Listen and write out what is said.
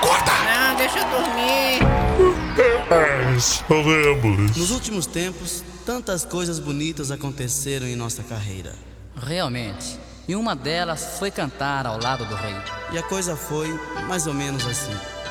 Não, deixa eu dormir. Sabemos. Nos últimos tempos, tantas coisas bonitas aconteceram em nossa carreira. Realmente. E uma delas foi cantar ao lado do rei. E a coisa foi mais ou menos assim.